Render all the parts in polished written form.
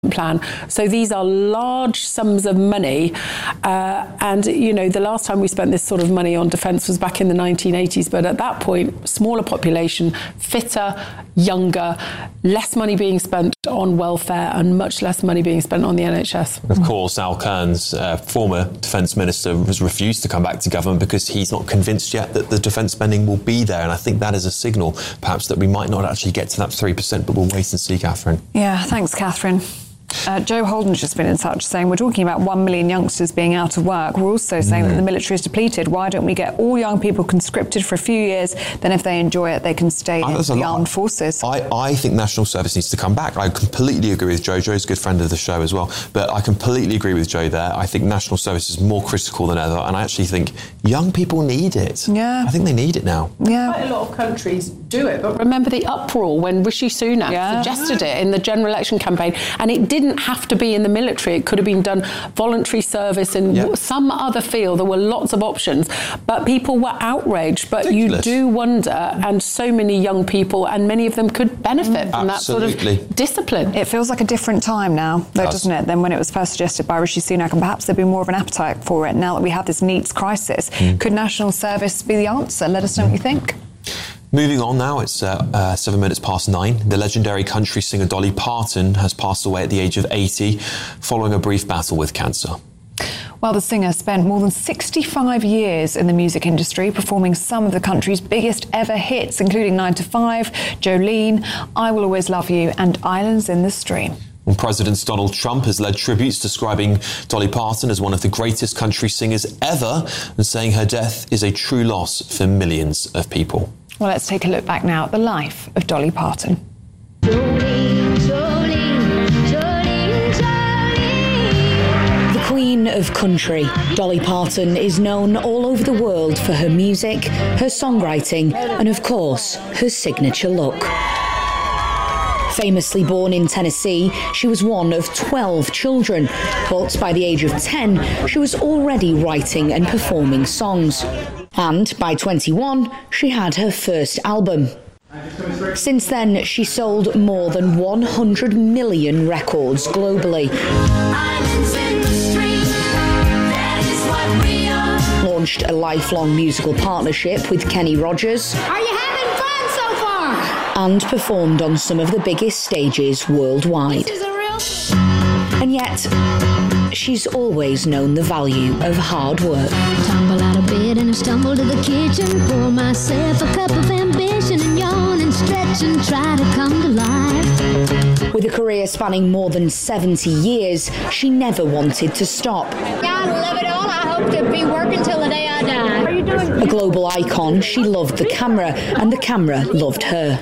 plan. So these are large sums of money. And, you know, the last time we spent this sort of money on defence was back in the 1980s. But at that point, smaller population, fitter, younger, less money being spent on welfare and much less money being spent on the NHS. Of course, Al Kearns, former Defence Minister, has refused to come back to government because he's not convinced yet that the defence spending will be there. And I think that is a signal, perhaps, that we might not actually get to that 3%, but we'll wait and see, Catherine. Yeah, thanks, Catherine. Joe Holden's just been in touch saying we're talking about 1 million youngsters being out of work. We're also saying that the military is depleted. Why don't we get all young people conscripted for a few years? Then if they enjoy it, they can stay in the armed forces. I think national service needs to come back. I completely agree with Joe. Joe's a good friend of the show as well. But I completely agree with Joe there. I think national service is more critical than ever. And I actually think young people need it. Yeah. I think they need it now. Yeah. Quite a lot of countries do it. But remember the uproar when Rishi Sunak suggested it in the general election campaign. And it didn't have to be in the military. It could have been done voluntary service in some other field. There were lots of options, but people were outraged. But ridiculous. You do wonder, and so many young people, and many of them could benefit from that sort of discipline. It feels like a different time now, though, doesn't it, than when it was first suggested by Rishi Sunak, and perhaps there'd be more of an appetite for it now that we have this NEETs crisis. Could national service be the answer? Let us know what you think. Moving on now, it's 7 minutes past 9. The legendary country singer Dolly Parton has passed away at the age of 80 following a brief battle with cancer. Well, the singer spent more than 65 years in the music industry, performing some of the country's biggest ever hits, including 9 to 5, Jolene, I Will Always Love You, and Islands in the Stream. And President Donald Trump has led tributes describing Dolly Parton as one of the greatest country singers ever and saying her death is a true loss for millions of people. Well, let's take a look back now at the life of Dolly Parton. Jolene, Jolene, Jolene, Jolene. The Queen of Country, Dolly Parton, is known all over the world for her music, her songwriting, and of course, her signature look. Famously born in Tennessee, she was one of 12 children, but by the age of 10, she was already writing and performing songs. And by 21, she had her first album. Since then, she sold more than 100 million records globally. Launched a lifelong musical partnership with Kenny Rogers. Are you having fun so far? And performed on some of the biggest stages worldwide. This is a real... And yet, she's always known the value of hard work. Tumble out of bed and I stumble to the kitchen, pour myself a cup of ambition and yawn and stretch and try to come to life. With a career spanning more than 70 years, she never wanted to stop. I love it all. I hope to be working till the day I die. Are you doing? A global icon, she loved the camera, and the camera loved her.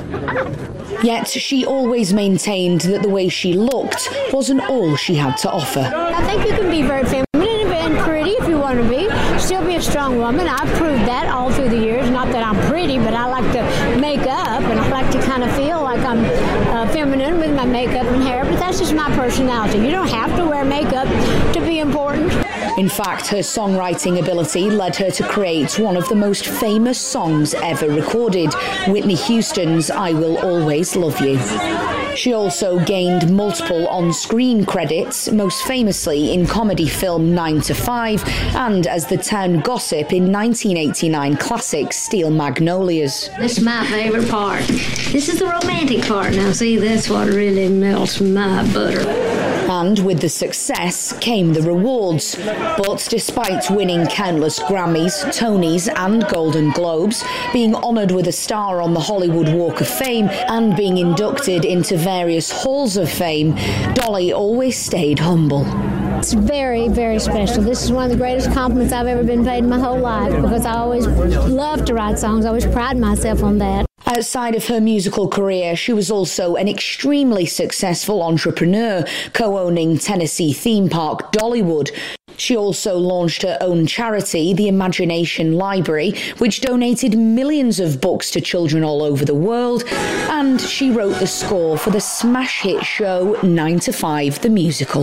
Yet she always maintained that the way she looked wasn't all she had to offer. I think you can be very feminine and pretty if you want to be. Still be a strong woman. I've proved that all through the years. Not that I'm pretty, but I like to make up, and I like to kind of feel like I'm feminine with my makeup and hair, but that's just my personality. You don't have to wear makeup to be important. In fact, her songwriting ability led her to create one of the most famous songs ever recorded, Whitney Houston's I Will Always Love You. She also gained multiple on-screen credits, most famously in comedy film 9 to 5 and as the town gossip in 1989 classic Steel Magnolias. This is my favorite part. This is the romantic part. Now see, that's what really melts my butter. And with the success came the rewards. But despite winning countless Grammys, Tonys and Golden Globes, being honoured with a star on the Hollywood Walk of Fame and being inducted into various halls of fame, Dolly always stayed humble. It's very, very special. This is one of the greatest compliments I've ever been paid in my whole life because I always loved to write songs. I always pride myself on that. Outside of her musical career, she was also an extremely successful entrepreneur, co-owning Tennessee theme park Dollywood. She also launched her own charity, the Imagination Library, which donated millions of books to children all over the world, and she wrote the score for the smash hit show 9 to 5, the musical.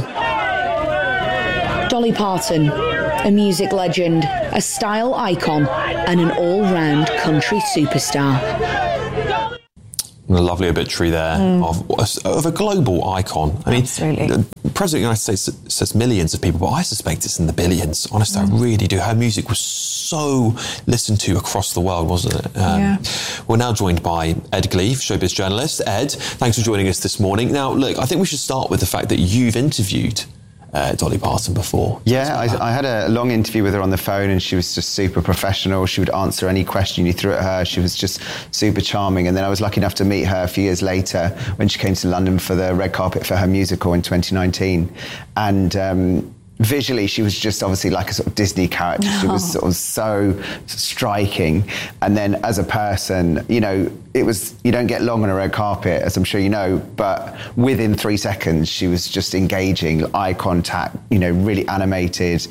Dolly Parton, a music legend, a style icon, and an all-round country superstar. A lovely obituary there of a global icon. I mean, Absolutely. the President of the United States says millions of people, but I suspect it's in the billions. Honestly, I really do. Her music was so listened to across the world, wasn't it? We're now joined by Ed Gleave, showbiz journalist. Ed, thanks for joining us this morning. Now, look, I think we should start with the fact that you've interviewed Dolly Parton before. Yeah, I had a long interview with her on the phone, and she was just super professional. She would answer any question you threw at her. She was just super charming. And then I was lucky enough to meet her a few years later when she came to London for the red carpet for her musical in 2019. And visually, she was just obviously like a sort of Disney character. She was sort of so striking. And then as a person, you know, you don't get long on a red carpet, as I'm sure you know, but within 3 seconds, she was just engaging, eye contact, you know, really animated.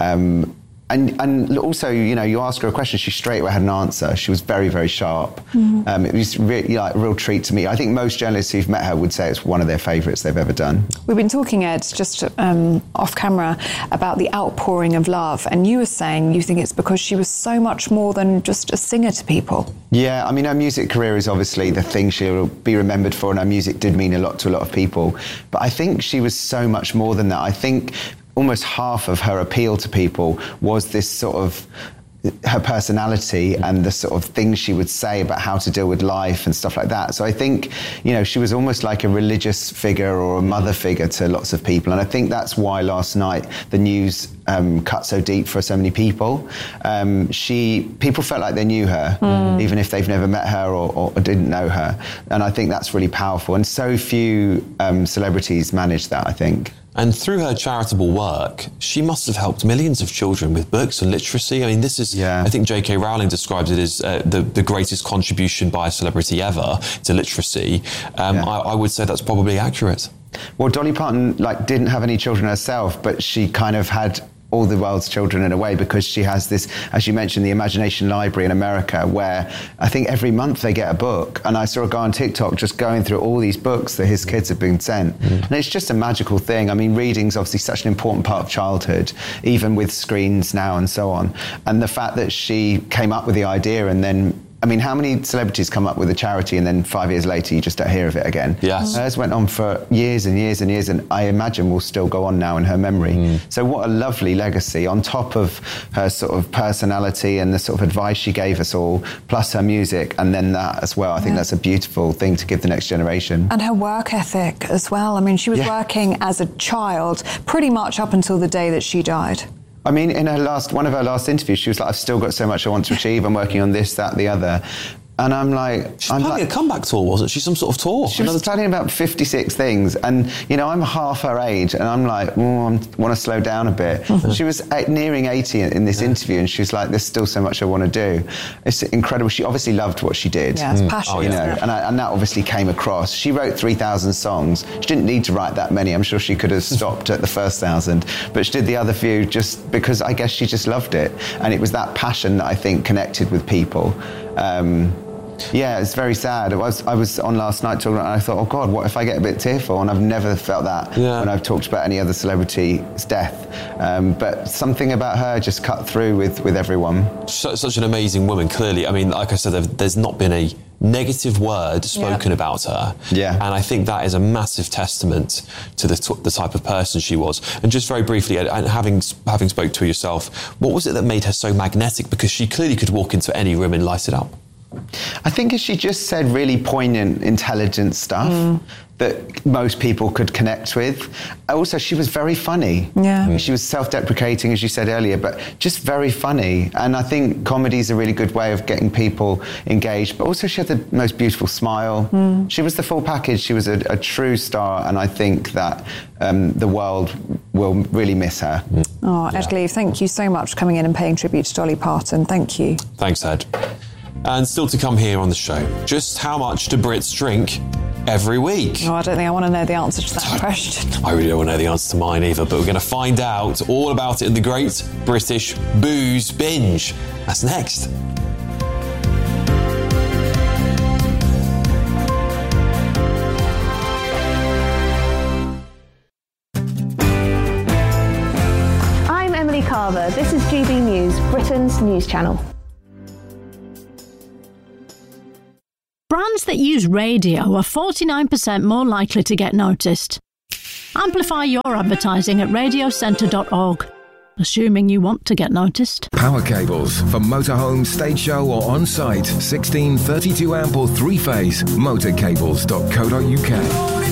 And also, you know, you ask her a question, she straight away had an answer. She was very, very sharp. It was really like a real treat to me. I think most journalists who've met her would say it's one of their favourites they've ever done. We've been talking, Ed, just off camera, about the outpouring of love. And you were saying you think it's because she was so much more than just a singer to people. Yeah, I mean, her music career is obviously the thing she'll be remembered for, and her music did mean a lot to a lot of people. But I think she was so much more than that. I think almost half of her appeal to people was this sort of her personality and the sort of things she would say about how to deal with life and stuff like that. So I think, you know, she was almost like a religious figure or a mother figure to lots of people. And I think that's why last night the news cut so deep for so many people. People felt like they knew her, even if they've never met her or didn't know her. And I think that's really powerful. And so few celebrities manage that, I think. And through her charitable work, she must have helped millions of children with books and literacy. I mean, this is, I think J.K. Rowling describes it as the greatest contribution by a celebrity ever to literacy. I would say that's probably accurate. Well, Dolly Parton didn't have any children herself, but she kind of had all the world's children in a way, because she has this, as you mentioned, the Imagination Library in America, where I think every month they get a book. And I saw a guy on TikTok just going through all these books that his kids have been sent. And it's just a magical thing. I mean, reading's obviously such an important part of childhood, even with screens now and so on. And the fact that she came up with the idea and then, I mean, how many celebrities come up with a charity and then 5 years later you just don't hear of it again? Yes. Hers went on for years and years and years, and I imagine will still go on now in her memory. So what a lovely legacy, on top of her sort of personality and the sort of advice she gave us all, plus her music, and then that as well. I think that's a beautiful thing to give the next generation. And her work ethic as well. I mean, she was working as a child pretty much up until the day that she died. I mean, in one of her last interviews, she was like, I've still got so much I want to achieve. I'm working on this, that, the other. And I'm like... She's planning a comeback tour, wasn't she? Some sort of tour. She was planning about 56 things. And, you know, I'm half her age. And I'm like, I want to slow down a bit. She was nearing 80 in this interview. And she was like, there's still so much I want to do. It's incredible. She obviously loved what she did. Yeah, it's passion. You know, and that obviously came across. She wrote 3,000 songs. She didn't need to write that many. I'm sure she could have stopped at the first 1,000. But she did the other few just because I guess she just loved it. And it was that passion that I think connected with people. Yeah, it's very sad. I was on last night talking, and I thought, oh God, what if I get a bit tearful? And I've never felt that when I've talked about any other celebrity's death. But something about her just cut through with everyone. Such an amazing woman, clearly. I mean, like I said, there's not been a negative word spoken about her. Yeah. And I think that is a massive testament to the type of person she was. And just very briefly, and having spoke to her yourself, what was it that made her so magnetic? Because she clearly could walk into any room and light it up. I think she just said really poignant, intelligent stuff that most people could connect with. Also, she was very funny. Yeah. She was self-deprecating, as you said earlier, but just very funny. And I think comedy is a really good way of getting people engaged. But also, she had the most beautiful smile. She was the full package. She was a true star. And I think that the world will really miss her. Oh, Ed Gleave, thank you so much for coming in and paying tribute to Dolly Parton. Thank you. Thanks, Ed. And still to come here on the show, just how much do Brits drink every week? Oh, I don't think I want to know the answer to that question. I really don't want to know the answer to mine either, but we're going to find out all about it in the Great British Booze Binge. That's next. I'm Emily Carver. This is GB News, Britain's news channel. Brands Those that use radio are 49% more likely to get noticed. Amplify your advertising at radiocentre.org, assuming you want to get noticed. Power cables for motorhome, stage show or on-site. 16, 32 amp or 3-phase. Motorcables.co.uk.